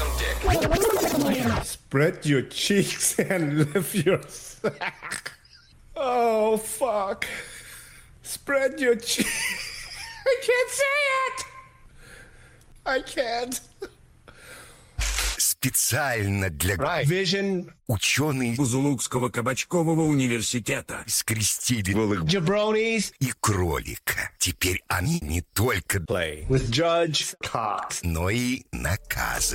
some dick. Spread your cheeks and lift your sack. Oh, fuck. Spread your cheeks. I can't say it. I can't. Специально для Vision. ученые Бузулукского кабачкового университета скрестили голых Jabronis. и кролика. Теперь они не только Play with Judge Cox. но и наказаны.